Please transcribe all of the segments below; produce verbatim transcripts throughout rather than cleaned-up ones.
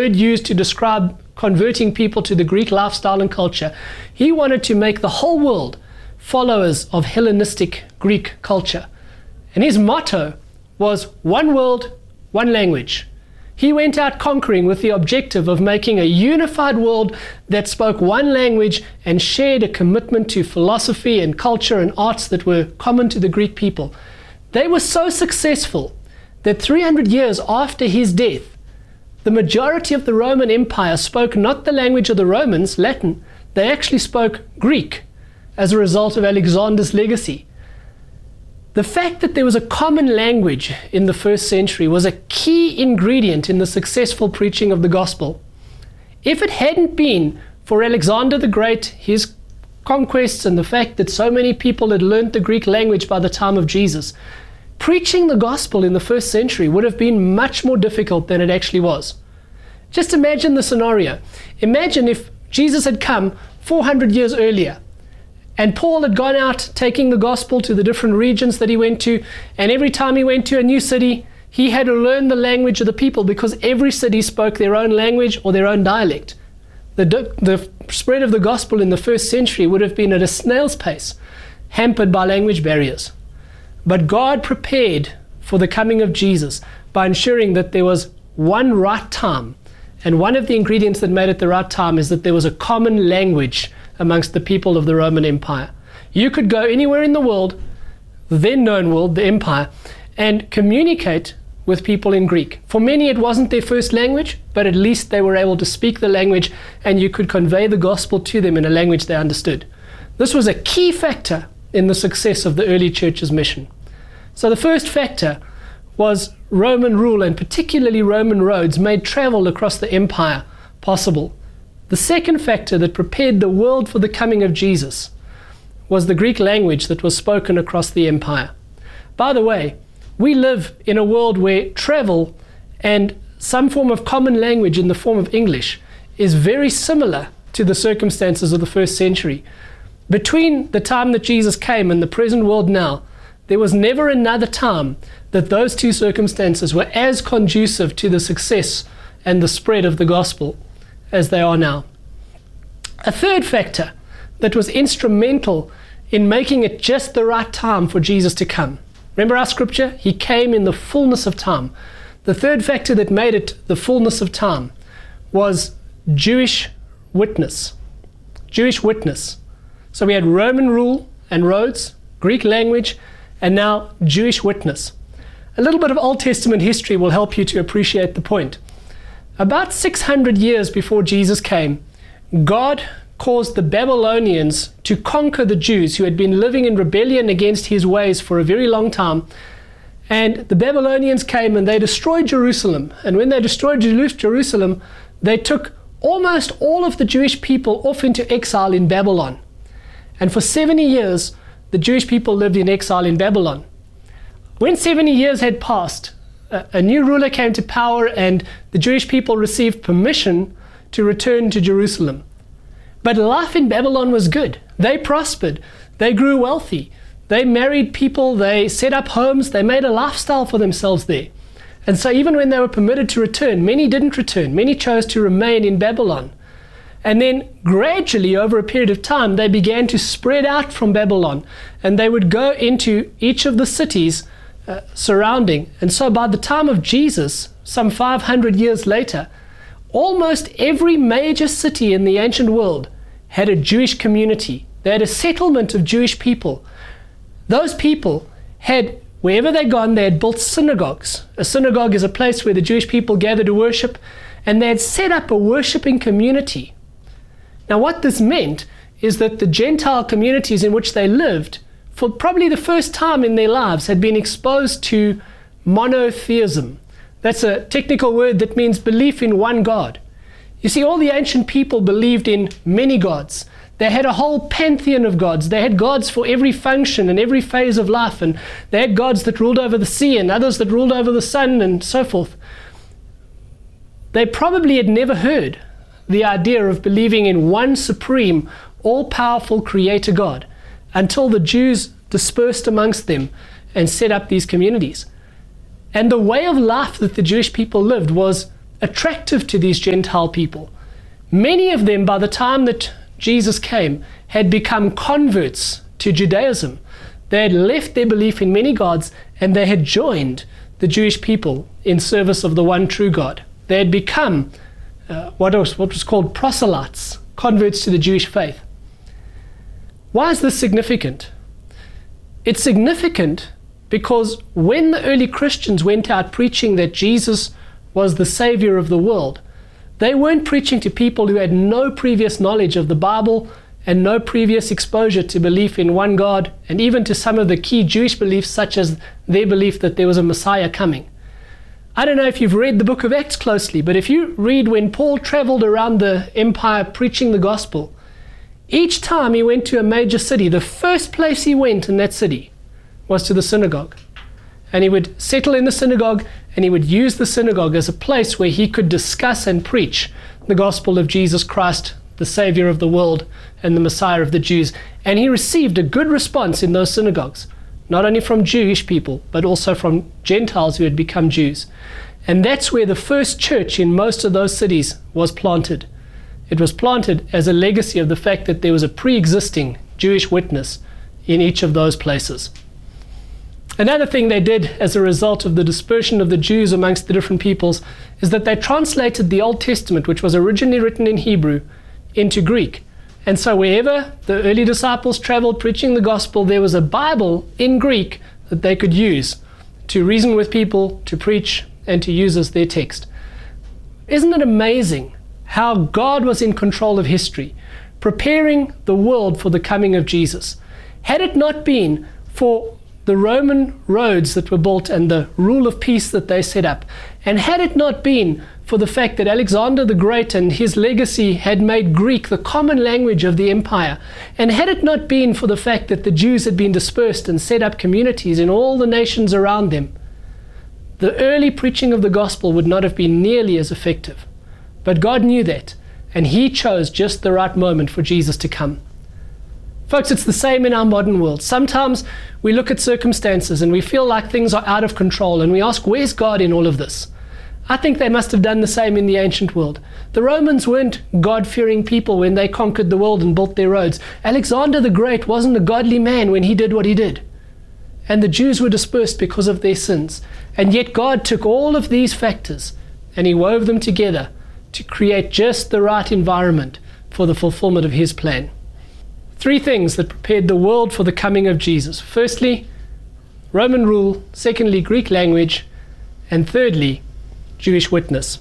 word used to describe converting people to the Greek lifestyle and culture. He wanted to make the whole world followers of Hellenistic Greek culture. And his motto was one world, one language. He went out conquering with the objective of making a unified world that spoke one language and shared a commitment to philosophy and culture and arts that were common to the Greek people. They were so successful that three hundred years after his death, the majority of the Roman Empire spoke not the language of the Romans, Latin, they actually spoke Greek as a result of Alexander's legacy. The fact that there was a common language in the first century was a key ingredient in the successful preaching of the gospel. If it hadn't been for Alexander the Great, his conquests, and the fact that so many people had learned the Greek language by the time of Jesus, preaching the gospel in the first century would have been much more difficult than it actually was. Just imagine the scenario. Imagine if Jesus had come four hundred years earlier, and Paul had gone out taking the gospel to the different regions that he went to, and every time he went to a new city, he had to learn the language of the people because every city spoke their own language or their own dialect. The, the spread of the gospel in the first century would have been at a snail's pace, hampered by language barriers. But God prepared for the coming of Jesus by ensuring that there was one right time, and one of the ingredients that made it the right time is that there was a common language amongst the people of the Roman Empire. You could go anywhere in the world, the then known world, the empire, and communicate with people in Greek. For many it wasn't their first language, but at least they were able to speak the language and you could convey the gospel to them in a language they understood. This was a key factor in the success of the early church's mission. So the first factor was Roman rule, and particularly Roman roads made travel across the empire possible. The second factor that prepared the world for the coming of Jesus was the Greek language that was spoken across the empire. By the way, we live in a world where travel and some form of common language in the form of English is very similar to the circumstances of the first century. Between the time that Jesus came and the present world now, there was never another time that those two circumstances were as conducive to the success and the spread of the gospel as they are now. A third factor that was instrumental in making it just the right time for Jesus to come. Remember our scripture? He came in the fullness of time. The third factor that made it the fullness of time was Jewish witness. Jewish witness. So we had Roman rule and roads, Greek language, and now Jewish witness. A little bit of Old Testament history will help you to appreciate the point. About six hundred years before Jesus came, God caused the Babylonians to conquer the Jews who had been living in rebellion against his ways for a very long time. And the Babylonians came and they destroyed Jerusalem. And when they destroyed Jerusalem, they took almost all of the Jewish people off into exile in Babylon. And for seventy years, the Jewish people lived in exile in Babylon. When seventy years had passed, a new ruler came to power and the Jewish people received permission to return to Jerusalem. But life in Babylon was good. They prospered. They grew wealthy. They married people. They set up homes. They made a lifestyle for themselves there. And so even when they were permitted to return, many didn't return. Many chose to remain in Babylon. And then gradually, over a period of time, they began to spread out from Babylon. And they would go into each of the cities Uh, surrounding. And so by the time of Jesus, some five hundred years later, almost every major city in the ancient world had a Jewish community. They had a settlement of Jewish people. Those people had, wherever they'd gone, they had built synagogues. A synagogue is a place where the Jewish people gather to worship, and they had set up a worshiping community. Now what this meant is that the Gentile communities in which they lived, for probably the first time in their lives, had been exposed to monotheism. That's a technical word that means belief in one God. You see, all the ancient people believed in many gods. They had a whole pantheon of gods. They had gods for every function and every phase of life, and they had gods that ruled over the sea and others that ruled over the sun and so forth. They probably had never heard the idea of believing in one supreme, all-powerful creator God until the Jews dispersed amongst them and set up these communities. And the way of life that the Jewish people lived was attractive to these Gentile people. Many of them, by the time that Jesus came, had become converts to Judaism. They had left their belief in many gods and they had joined the Jewish people in service of the one true God. They had become uh, what was, what was called proselytes, converts to the Jewish faith. Why is this significant? It's significant because when the early Christians went out preaching that Jesus was the Savior of the world, they weren't preaching to people who had no previous knowledge of the Bible and no previous exposure to belief in one God, and even to some of the key Jewish beliefs, such as their belief that there was a Messiah coming. I don't know if you've read the book of Acts closely, but if you read when Paul traveled around the empire preaching the gospel, each time he went to a major city, the first place he went in that city was to the synagogue. And he would settle in the synagogue, and he would use the synagogue as a place where he could discuss and preach the gospel of Jesus Christ, the Savior of the world and the Messiah of the Jews. And he received a good response in those synagogues, not only from Jewish people, but also from Gentiles who had become Jews. And that's where the first church in most of those cities was planted. It was planted as a legacy of the fact that there was a pre-existing Jewish witness in each of those places. Another thing they did as a result of the dispersion of the Jews amongst the different peoples is that they translated the Old Testament, which was originally written in Hebrew, into Greek. And so wherever the early disciples traveled preaching the gospel, there was a Bible in Greek that they could use to reason with people, to preach, and to use as their text. Isn't it amazing how God was in control of history, preparing the world for the coming of Jesus? Had it not been for the Roman roads that were built and the rule of peace that they set up, and had it not been for the fact that Alexander the Great and his legacy had made Greek the common language of the empire, and had it not been for the fact that the Jews had been dispersed and set up communities in all the nations around them, the early preaching of the gospel would not have been nearly as effective. But God knew that, and he chose just the right moment for Jesus to come. Folks, it's the same in our modern world. Sometimes we look at circumstances and we feel like things are out of control, and we ask, where's God in all of this? I think they must have done the same in the ancient world. The Romans weren't God-fearing people when they conquered the world and built their roads. Alexander the Great wasn't a godly man when he did what he did. And the Jews were dispersed because of their sins. And yet God took all of these factors and he wove them together to create just the right environment for the fulfillment of his plan. Three things that prepared the world for the coming of Jesus. Firstly, Roman rule. Secondly, Greek language. And thirdly, Jewish witness.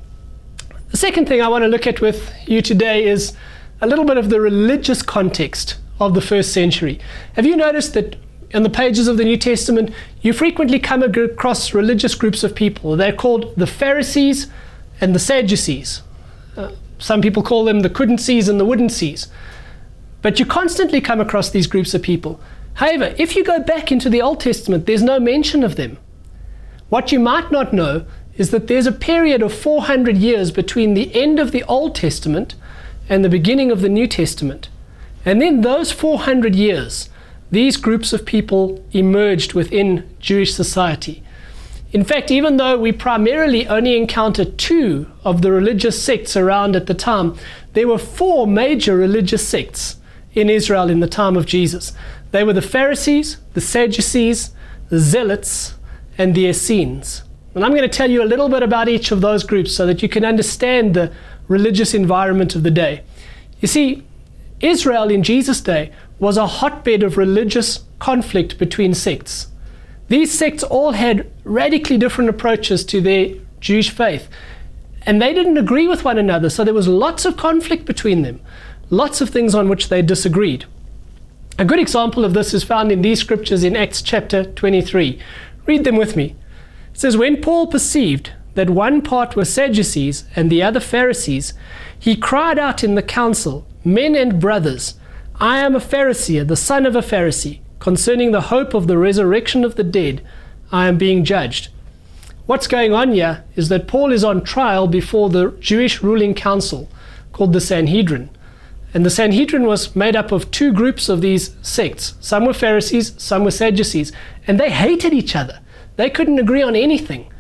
The second thing I want to look at with you today is a little bit of the religious context of the first century. Have you noticed that in the pages of the New Testament, you frequently come across religious groups of people? They're called the Pharisees and the Sadducees. Uh, some people call them the couldn't sees and the wouldn't sees. But you constantly come across these groups of people. However, if you go back into the Old Testament, there's no mention of them. What you might not know is that there's a period of four hundred years between the end of the Old Testament and the beginning of the New Testament. And then those four hundred years, these groups of people emerged within Jewish society. In fact, even though we primarily only encounter two of the religious sects around at the time, there were four major religious sects in Israel in the time of Jesus. They were the Pharisees, the Sadducees, the Zealots, and the Essenes. And I'm going to tell you a little bit about each of those groups so that you can understand the religious environment of the day. You see, Israel in Jesus' day was a hotbed of religious conflict between sects. These sects all had radically different approaches to their Jewish faith, and they didn't agree with one another, so there was lots of conflict between them, lots of things on which they disagreed. A good example of this is found in these scriptures in Acts chapter twenty-three. Read them with me. It says, when Paul perceived that one part were Sadducees and the other Pharisees, he cried out in the council, men and brothers, I am a Pharisee, the son of a Pharisee. Concerning the hope of the resurrection of the dead, I am being judged. What's going on here is that Paul is on trial before the Jewish ruling council called the Sanhedrin. And the Sanhedrin was made up of two groups of these sects. Some were Pharisees, some were Sadducees, and they hated each other. They couldn't agree on anything.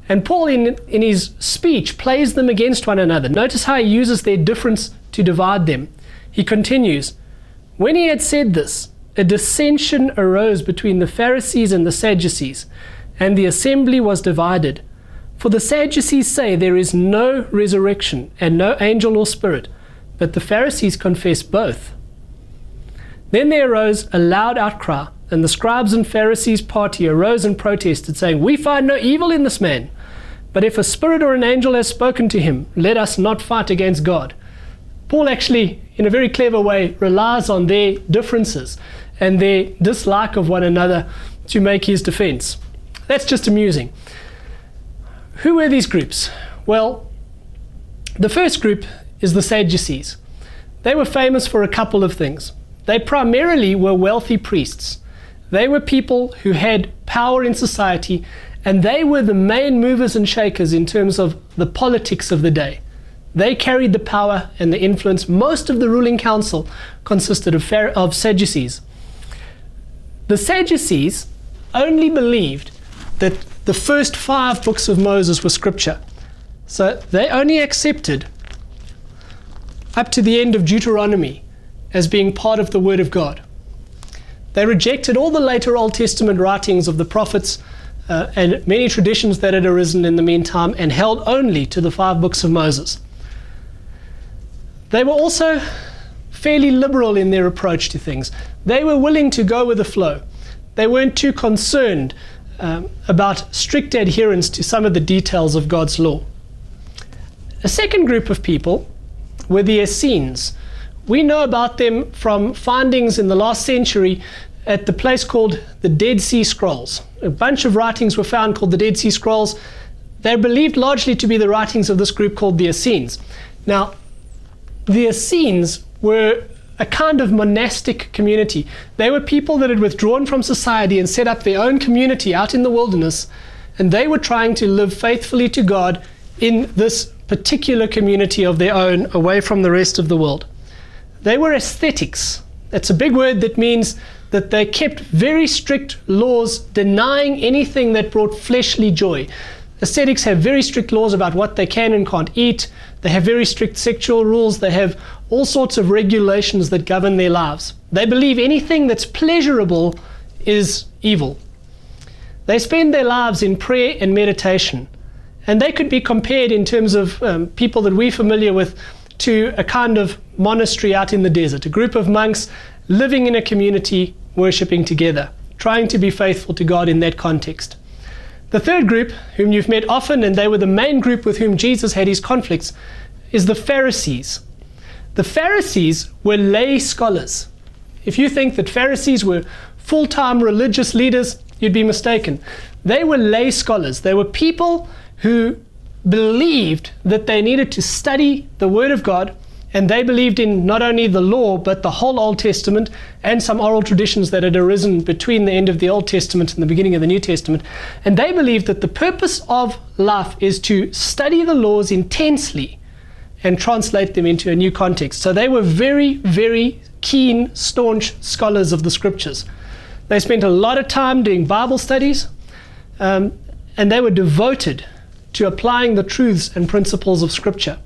And Paul, in, in his speech, plays them against one another. Notice how he uses their difference to divide them. He continues, when he had said this, a dissension arose between the Pharisees and the Sadducees, and the assembly was divided. For the Sadducees say there is no resurrection and no angel or spirit, but the Pharisees confess both. Then there arose a loud outcry, and the scribes and Pharisees' party arose and protested, saying, we find no evil in this man. But if a spirit or an angel has spoken to him, let us not fight against God. Paul actually, in a very clever way, relies on their differences and their dislike of one another to make his defense. That's just amusing. Who were these groups? Well, the first group is the Sadducees. They were famous for a couple of things. They primarily were wealthy priests. They were people who had power in society, and they were the main movers and shakers in terms of the politics of the day. They carried the power and the influence. Most of the ruling council consisted of, of Sadducees. The Sadducees only believed that the first five books of Moses were scripture. So they only accepted up to the end of Deuteronomy as being part of the Word of God. They rejected all the later Old Testament writings of the prophets uh, and many traditions that had arisen in the meantime, and held only to the five books of Moses. They were also fairly liberal in their approach to things. They were willing to go with the flow. They weren't too concerned um, about strict adherence to some of the details of God's law. A second group of people were the Essenes. We know about them from findings in the last century at the place called the Dead Sea Scrolls. A bunch of writings were found called the Dead Sea Scrolls. They're believed largely to be the writings of this group called the Essenes. Now, the Essenes were a kind of monastic community. They were people that had withdrawn from society and set up their own community out in the wilderness, and they were trying to live faithfully to God in this particular community of their own, away from the rest of the world. They were ascetics. That's a big word that means that they kept very strict laws, denying anything that brought fleshly joy. Ascetics have very strict laws about what they can and can't eat. They have very strict sexual rules. They have all sorts of regulations that govern their lives. They believe anything that's pleasurable is evil. They spend their lives in prayer and meditation. And they could be compared in terms of um, people that we're familiar with to a kind of monastery out in the desert, a group of monks living in a community, worshipping together, trying to be faithful to God in that context. The third group, whom you've met often, and they were the main group with whom Jesus had his conflicts, is the Pharisees. The Pharisees were lay scholars. If you think that Pharisees were full-time religious leaders, you'd be mistaken. They were lay scholars. They were people who believed that they needed to study the Word of God, and they believed in not only the law, but the whole Old Testament and some oral traditions that had arisen between the end of the Old Testament and the beginning of the New Testament. And they believed that the purpose of life is to study the laws intensely and translate them into a new context. So they were very, very keen, staunch scholars of the Scriptures. They spent a lot of time doing Bible studies, um, and they were devoted to applying the truths and principles of Scripture.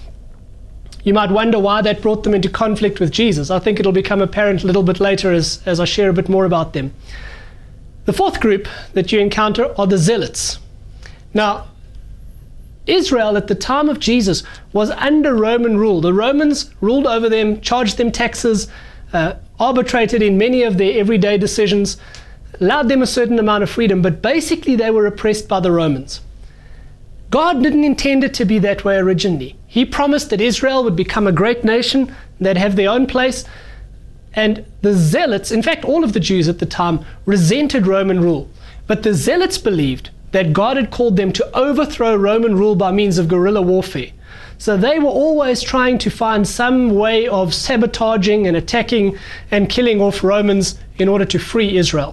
You might wonder why that brought them into conflict with Jesus. I think it'll become apparent a little bit later as, as I share a bit more about them. The fourth group that you encounter are the Zealots. Now, Israel at the time of Jesus was under Roman rule. The Romans ruled over them, charged them taxes, uh, arbitrated in many of their everyday decisions, allowed them a certain amount of freedom, but basically they were oppressed by the Romans. God didn't intend it to be that way originally. He promised that Israel would become a great nation, they'd have their own place, and the Zealots, in fact all of the Jews at the time, resented Roman rule. But the Zealots believed that God had called them to overthrow Roman rule by means of guerrilla warfare. So they were always trying to find some way of sabotaging and attacking and killing off Romans in order to free Israel.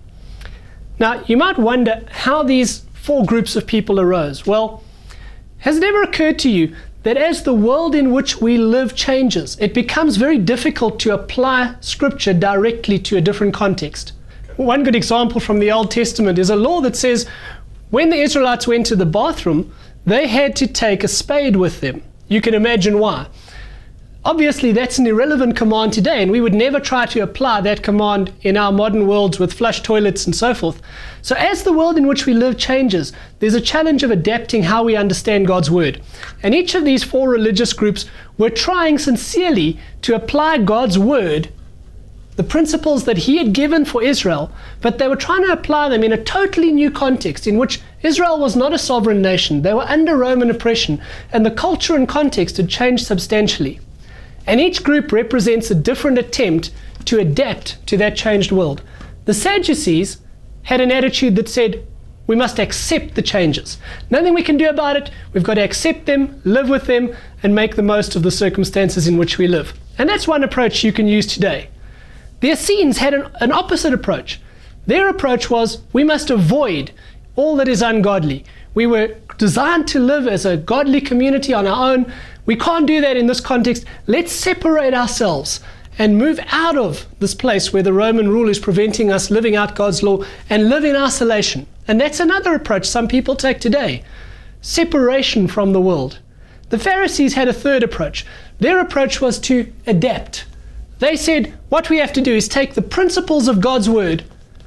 Now, you might wonder how these four groups of people arose. Well, has it ever occurred to you that as the world in which we live changes, it becomes very difficult to apply Scripture directly to a different context? One good example from the Old Testament is a law that says when the Israelites went to the bathroom, they had to take a spade with them. You can imagine why. Obviously, that's an irrelevant command today, and we would never try to apply that command in our modern worlds with flush toilets and so forth. So as the world in which we live changes, there's a challenge of adapting how we understand God's word. And each of these four religious groups were trying sincerely to apply God's word, the principles that he had given for Israel, but they were trying to apply them in a totally new context in which Israel was not a sovereign nation. They were under Roman oppression, and the culture and context had changed substantially. And each group represents a different attempt to adapt to that changed world. The Sadducees had an attitude that said, we must accept the changes. Nothing we can do about it. We've got to accept them, live with them, and make the most of the circumstances in which we live. And that's one approach you can use today. The Essenes had an, an opposite approach. Their approach was, we must avoid all that is ungodly. We were designed to live as a godly community on our own. We can't do that in this context. Let's separate ourselves and move out of this place where the Roman rule is preventing us living out God's law and live in isolation. And that's another approach some people take today. Separation from the world. The Pharisees had a third approach. Their approach was to adapt. They said, what we have to do is take the principles of God's word,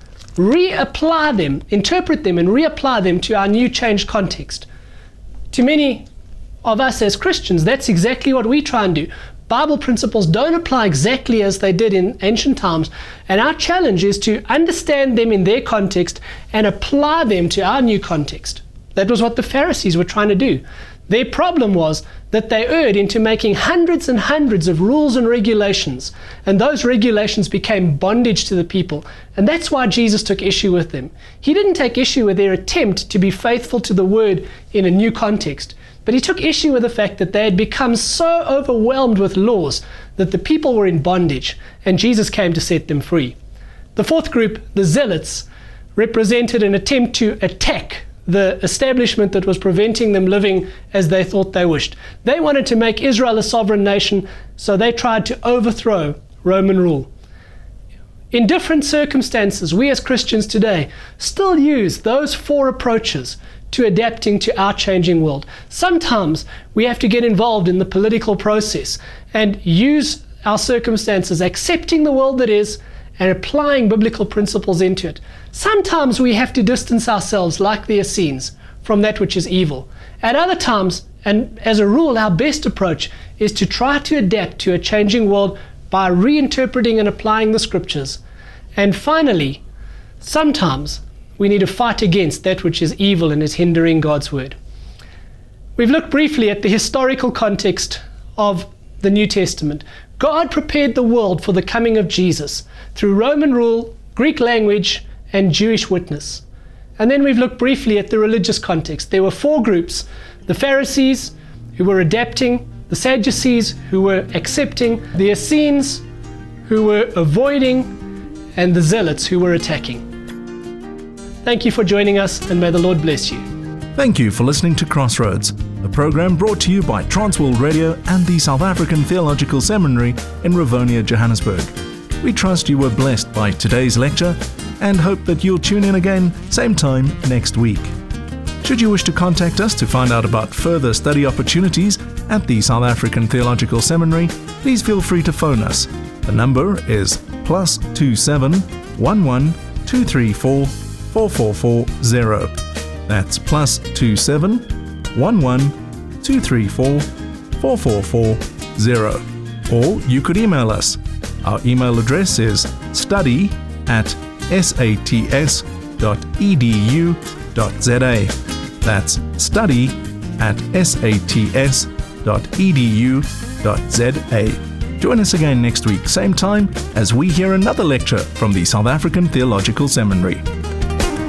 reapply them, interpret them, and reapply them to our new changed context. To many of us as Christians, that's exactly what we try and do. Bible principles don't apply exactly as they did in ancient times, and our challenge is to understand them in their context and apply them to our new context. That was what the Pharisees were trying to do. Their problem was that they erred into making hundreds and hundreds of rules and regulations, and those regulations became bondage to the people, and that's why Jesus took issue with them. He didn't take issue with their attempt to be faithful to the word in a new context, but he took issue with the fact that they had become so overwhelmed with laws that the people were in bondage, and Jesus came to set them free. The fourth group, the Zealots, represented an attempt to attack the establishment that was preventing them living as they thought they wished. They wanted to make Israel a sovereign nation, so they tried to overthrow Roman rule. In different circumstances, we as Christians today still use those four approaches to adapting to our changing world. Sometimes we have to get involved in the political process and use our circumstances, accepting the world that is and applying biblical principles into it. Sometimes we have to distance ourselves, like the Essenes, from that which is evil. At other times, and as a rule, our best approach is to try to adapt to a changing world by reinterpreting and applying the scriptures. And finally, sometimes we need to fight against that which is evil and is hindering God's word. We've looked briefly at the historical context of the New Testament. God prepared the world for the coming of Jesus through Roman rule, Greek language, and Jewish witness. And then we've looked briefly at the religious context. There were four groups: the Pharisees, who were adapting; the Sadducees, who were accepting; the Essenes, who were avoiding; and the Zealots, who were attacking. Thank you for joining us, and may the Lord bless you. Thank you for listening to Crossroads, a program brought to you by Transworld Radio and the South African Theological Seminary in Rivonia, Johannesburg. We trust you were blessed by today's lecture and hope that you'll tune in again same time next week. Should you wish to contact us to find out about further study opportunities at the South African Theological Seminary, please feel free to phone us. The number is plus two seven one one two three four four four four zero. That's plus two seven one one two three four four four four zero. Or you could email us. Our email address is study at sats dot e d u dot z a. That's study at sats dot e d u dot z a. Join us again next week, same time, as we hear another lecture from the South African Theological Seminary.